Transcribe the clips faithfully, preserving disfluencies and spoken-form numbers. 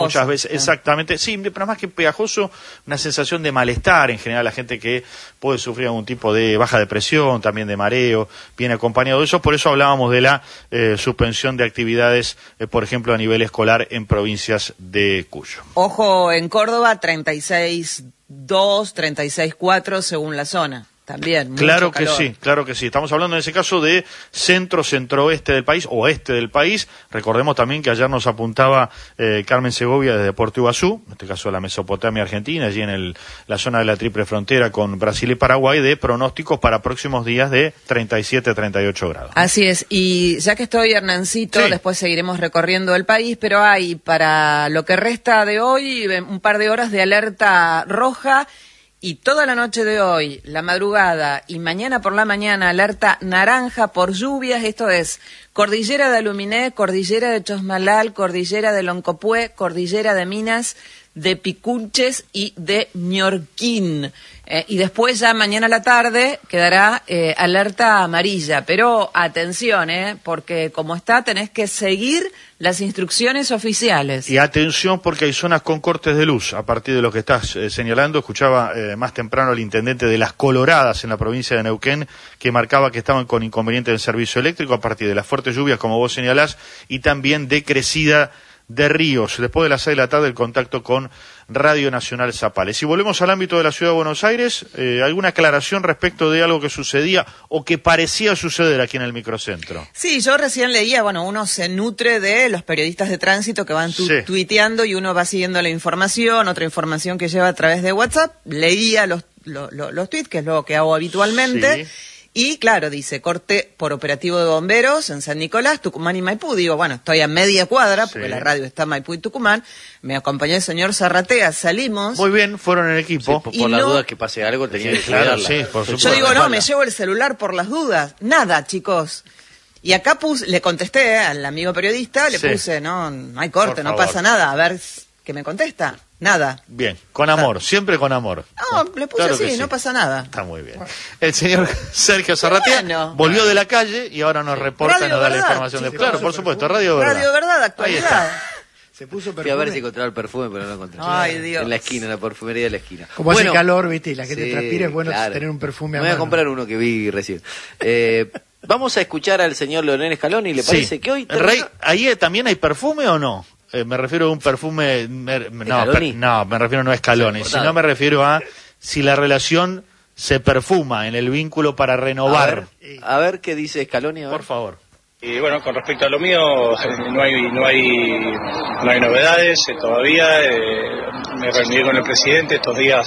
Muchas veces, exactamente, sí, pero más que pegajoso, una sensación de malestar en general, la gente que puede sufrir algún tipo de baja de presión, también de mareo, viene acompañado de eso, por eso hablábamos de la eh, suspensión de actividades, eh, por ejemplo, a nivel escolar en provincias de Cuyo. Ojo, en Córdoba, treinta y seis dos, treinta y seis cuatro según la zona. También, claro que calor. sí, claro que sí. Estamos hablando en ese caso de centro, centroeste del país, oeste del país. Recordemos también que ayer nos apuntaba eh, Carmen Segovia desde Puerto Iguazú, en este caso la Mesopotamia Argentina, allí en el, la zona de la triple frontera con Brasil y Paraguay, de pronósticos para próximos días de treinta y siete, treinta y ocho grados. Así es, y ya que estoy, Hernancito, sí. Después seguiremos recorriendo el país, pero hay para lo que resta de hoy un par de horas de alerta roja. Y toda la noche de hoy, la madrugada y mañana por la mañana, alerta naranja por lluvias. Esto es Cordillera de Aluminé, Cordillera de Chosmalal, Cordillera de Loncopué, Cordillera de Minas, de Picunches y de Ñorquín. Eh, y después ya mañana a la tarde quedará eh, alerta amarilla. Pero atención, eh, porque como está tenés que seguir las instrucciones oficiales. Y atención porque hay zonas con cortes de luz. A partir de lo que estás eh, señalando, escuchaba eh, más temprano al intendente de Las Coloradas en la provincia de Neuquén, que marcaba que estaban con inconveniente del servicio eléctrico a partir de las fuertes lluvias, como vos señalás, y también de crecida de ríos. Después de las seis de la tarde, el contacto con Radio Nacional Zapales. Si volvemos al ámbito de la Ciudad de Buenos Aires, eh, ¿alguna aclaración respecto de algo que sucedía o que parecía suceder aquí en el microcentro? Sí, yo recién leía, bueno, uno se nutre de los periodistas de tránsito que van tu sí. tuiteando y uno va siguiendo la información, otra información que lleva a través de WhatsApp, leía los, los, los tweets, que es lo que hago habitualmente. Sí. Y claro, dice, corte por operativo de bomberos en San Nicolás, Tucumán y Maipú. Digo, bueno, estoy a media cuadra, porque sí. la radio está en Maipú y Tucumán. Me acompañó el señor Zarratea, salimos. Muy bien, fueron en equipo. Sí, por por las no... dudas que pase algo, tenía sí, que claro, sí, por supuesto. Yo digo, no, me llevo el celular por las dudas. Nada, chicos. Y acá puse, le contesté al amigo periodista, le sí. puse, no, no hay corte, no pasa nada. A ver qué me contesta. Nada. Bien, con amor, ah. siempre con amor. No, le puse claro así, sí. no pasa nada. Está muy bien. El señor Sergio Zarratea bueno. volvió de la calle y ahora nos reporta Radio y nos da Verdad. la información. Sí, de... Claro, por supuesto, Radio Verdad. Radio Verdad, actualidad. Se puso perfume. Fui a ver si encontraba el perfume, pero no lo encontré. Ay, Dios. En la esquina, en la perfumería de la esquina. Como bueno, hace calor, viste, y la gente sí, transpira, es bueno claro. tener un perfume a Me voy mano. a comprar uno que vi recién. Eh, vamos a escuchar al señor Leonel Scaloni, ¿le parece sí. que hoy... Rey, ¿ahí también hay perfume o no? Eh, me refiero a un perfume... Me, no, per, no, me refiero no a Scaloni, sino me refiero a si la relación se perfuma en el vínculo para renovar. A ver, a ver qué dice Scaloni. Por favor. Y bueno, con respecto a lo mío, no hay no hay, no hay novedades eh, todavía. Eh, me reuní con el presidente estos días.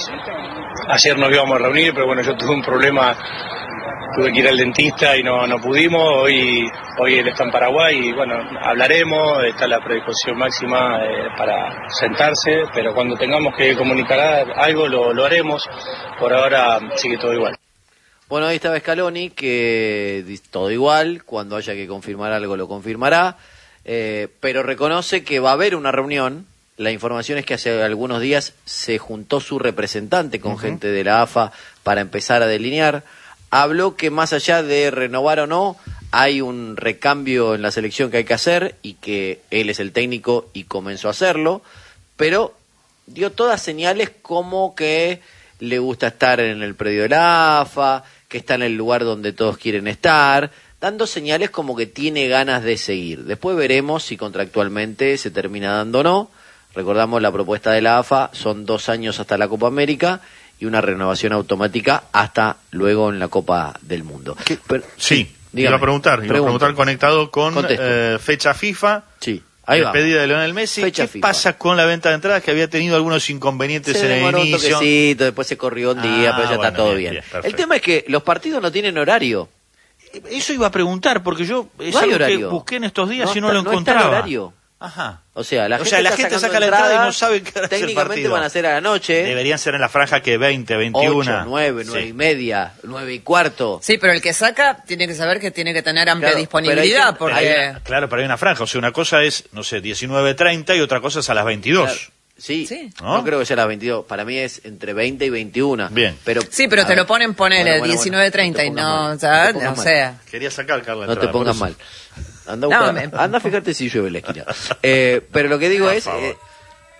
Ayer nos íbamos a reunir, pero bueno, yo tuve un problema. Tuve que ir al dentista y no no pudimos, hoy hoy él está en Paraguay y bueno, hablaremos, está la predisposición máxima eh, para sentarse, pero cuando tengamos que comunicar algo lo, lo haremos, por ahora sigue todo igual. Bueno, ahí estaba Scaloni, que dice todo igual, cuando haya que confirmar algo lo confirmará, eh, pero reconoce que va a haber una reunión. La información es que hace algunos días se juntó su representante con uh-huh. gente de la A F A para empezar a delinear. Habló que más allá de renovar o no, hay un recambio en la selección que hay que hacer y que él es el técnico y comenzó a hacerlo, pero dio todas señales como que le gusta estar en el predio de la A F A, que está en el lugar donde todos quieren estar, dando señales como que tiene ganas de seguir. Después veremos si contractualmente se termina dando o no. Recordamos la propuesta de la A F A, son dos años hasta la Copa América, y una renovación automática hasta luego en la Copa del Mundo. Pero, sí, dígame, iba a preguntar, iba a preguntar conectado con eh, fecha FIFA, sí, ahí va. Despedida de Lionel Messi. Fecha ¿Qué FIFA. pasa con la venta de entradas que había tenido algunos inconvenientes se en el inicio? Un toquecito, después se corrió un día, ah, pero ya bueno, está todo bien. bien. bien el tema es que los partidos no tienen horario. Eso iba a preguntar, porque yo es no algo que busqué en estos días no y no está, lo encontraba. No está el horario. Ajá. O sea, la o gente, sea, la gente saca la entrada y no sabe qué hora técnicamente van a ser a la noche. Deberían ser en la franja que veinte, veintiuno. ocho, nueve, nueve sí. y media, nueve y cuarto. Sí, pero el que saca tiene que saber que tiene que tener amplia claro, disponibilidad. Que, porque... hay una, claro, pero hay una franja. O sea, una cosa es, no sé, diecinueve treinta y otra cosa es a las veintidós. Claro. Sí, sí. ¿No? no creo que sea a las veintidós. Para mí es entre veinte y veintiuno. Bien. Pero, sí, pero te ver. lo ponen, ponele bueno, bueno, diecinueve treinta bueno, no y no, ¿sabes? No o sea. Quería sacar, Carlos. No te pongas mal. Anda, a buscar, no, me... anda a fijarte si llueve en la esquina. Eh, pero lo que que digo es, eh,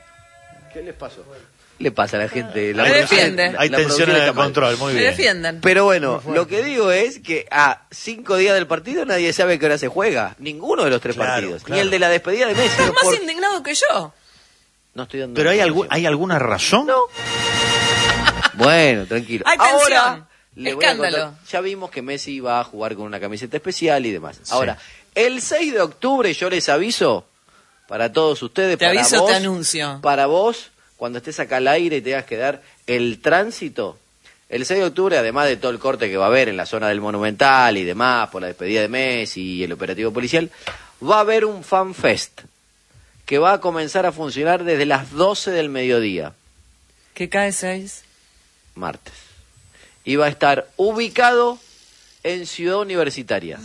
¿Qué les pasó? ¿Qué le pasa a la gente? La Me defiende. Hay tensión en el control, muy Me bien. defienden. Pero bueno, lo que digo es que a cinco días del partido nadie sabe qué hora se juega. Ninguno de los tres Claro, partidos. claro. Ni el de la despedida de Messi. Estás más por- indignado que yo. No estoy dando ¿Pero hay, algu- información. ¿hay alguna razón? No. Bueno, tranquilo. Hay Ahora, tensión. le voy a Escándalo. contar- ya vimos que Messi va a jugar con una camiseta especial y demás. Ahora, el seis de octubre yo les aviso, para todos ustedes, Te para aviso, vos, te anuncio. para vos, cuando estés acá al aire y tengas que dar el tránsito, el seis de octubre, además de todo el corte que va a haber en la zona del Monumental y demás, por la despedida de Messi y el operativo policial, va a haber un fan fest que va a comenzar a funcionar desde las doce del mediodía, ¿Qué cae seis? martes. Y va a estar ubicado en Ciudad Universitaria.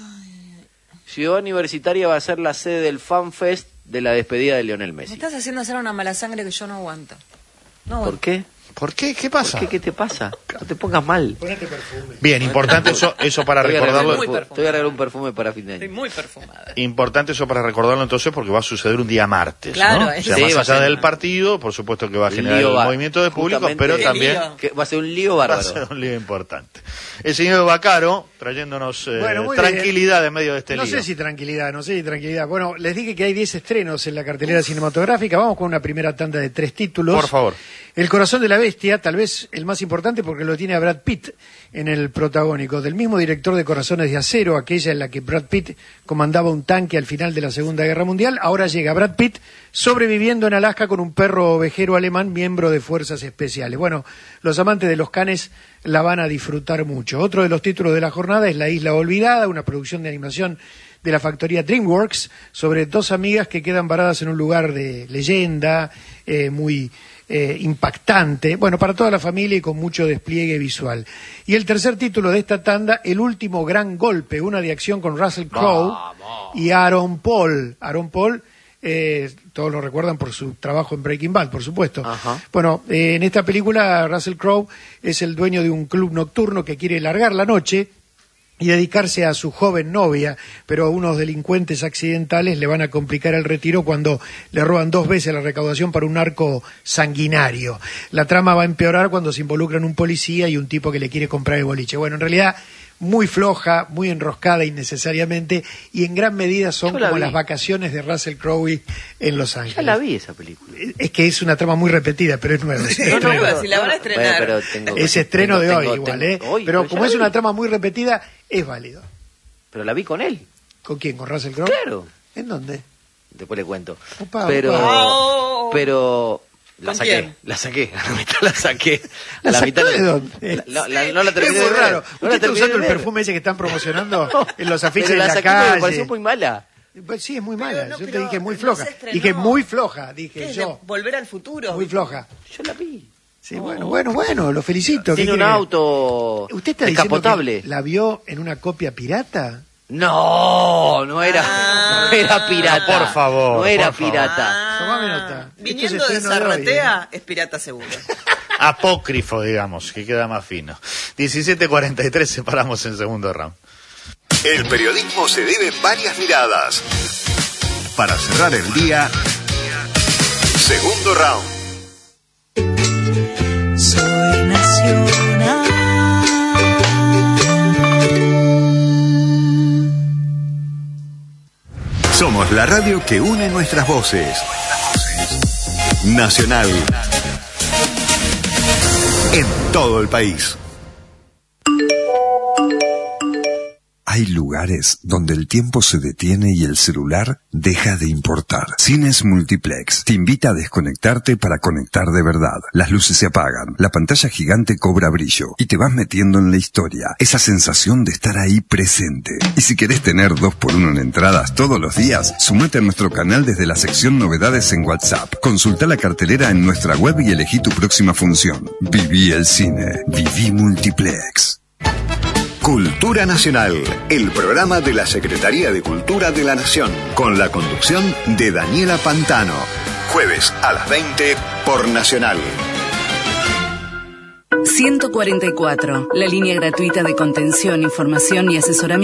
Ciudad Universitaria va a ser la sede del fan fest de la despedida de Lionel Me Messi. estás haciendo hacer una mala sangre que yo no aguanto. No aguanto. ¿Por qué? ¿Por qué? ¿Qué pasa? ¿Por qué? ¿Qué te pasa? No te pongas mal. Ponete perfume. Bien, importante eso, eso para Te voy a regalar recordarlo. un Muy perfu- perfumado. te voy a regalar un perfume para fin de Estoy año. muy perfumada. Importante eso para recordarlo entonces porque va a suceder un día martes, Claro, ¿no? es- O sea, Sí, más va a allá ser del una- partido, por supuesto que va a generar Lío el va- movimiento de público, justamente- pero Qué también lío. Que va a ser un lío va a bárbaro. ser un lío importante. El señor Bacaro trayéndonos eh, Bueno, muy tranquilidad en medio de este No lío. sé si tranquilidad, no sé si tranquilidad. Bueno, les dije que hay diez estrenos en la cartelera cinematográfica. Vamos con una primera tanda de tres títulos. Por favor. El corazón de la bestia, tal vez el más importante porque lo tiene a Brad Pitt en el protagónico, del mismo director de Corazones de Acero, aquella en la que Brad Pitt comandaba un tanque al final de la Segunda Guerra Mundial. Ahora llega Brad Pitt sobreviviendo en Alaska con un perro ovejero alemán, miembro de Fuerzas Especiales. Bueno, los amantes de los canes la van a disfrutar mucho. Otro de los títulos de la jornada es La Isla Olvidada, una producción de animación de la factoría DreamWorks sobre dos amigas que quedan varadas en un lugar de leyenda, eh, muy eh, impactante, bueno, para toda la familia y con mucho despliegue visual. Y el tercer título de esta tanda, El último gran golpe, una de acción con Russell Crowe y Aaron Paul. Aaron Paul, eh, todos lo recuerdan por su trabajo en Breaking Bad, por supuesto. Ajá. Bueno, eh, en esta película Russell Crowe es el dueño de un club nocturno que quiere largar la noche y dedicarse a su joven novia, pero unos delincuentes accidentales le van a complicar el retiro cuando le roban dos veces la recaudación para un narco sanguinario. La trama va a empeorar cuando se involucran un policía y un tipo que le quiere comprar el boliche. Bueno, en realidad muy floja, muy enroscada innecesariamente y en gran medida son Yo la como vi. las vacaciones de Russell Crowe en Los Ángeles. Ya la vi esa película. Es que es una trama muy repetida, pero es nueva. Es No, estreno. no, si la van a estrenar. Bueno, pero tengo- Es estreno tengo- de hoy tengo- igual, tengo- ¿eh? hoy, pero ya como la es vi. una trama muy repetida, es válido. Pero la vi con él. ¿Con quién? ¿Con Russell Crowe? Claro. ¿En dónde? Después le cuento. Opa, pero, opa. pero la ¿Con saqué, quién? la saqué, a la mitad la saqué. A ¿La la sacó mitad de dónde? La- la- no la Es terminé muy de ver. raro. No ¿Usted la está terminé usando de el ver. perfume ese que están promocionando en los Pero afiches de la la saqué porque me calle? pareció muy mala. Pues sí, es muy mala. no, Yo te pero dije muy no floja. se estrenó. Dije muy floja, ¿Qué dije es de yo. Volver al futuro? Muy floja. Yo la vi. Sí, bueno, bueno, bueno, lo felicito. ¿Qué Tiene un quiere? auto ¿Usted está diciendo descapotable. que la vio en una copia pirata? No, no era, Ah. no era pirata. Por favor, No era por favor. pirata. Tomame nota. Esto Viniendo es de estreno de hoy, Zarratea, es pirata seguro. Apócrifo, digamos, que queda más fino. diecisiete cuarenta y tres, separamos en segundo round. El periodismo se debe varias miradas. Para cerrar el día, segundo round. Soy nacional. Somos la radio que une nuestras voces. Nacional. En todo el país. Hay lugares donde el tiempo se detiene y el celular deja de importar. Cines Multiplex te invita a desconectarte para conectar de verdad. Las luces se apagan, la pantalla gigante cobra brillo y te vas metiendo en la historia. Esa sensación de estar ahí presente. Y si querés tener dos por uno en entradas todos los días, sumate a nuestro canal desde la sección Novedades en WhatsApp. Consulta la cartelera en nuestra web y elegí tu próxima función. Viví el cine. Viví Multiplex. Cultura Nacional, el programa de la Secretaría de Cultura de la Nación, con la conducción de Daniela Pantano. Jueves a las veinte por Nacional. ciento cuarenta y cuatro, la línea gratuita de contención, información y asesoramiento.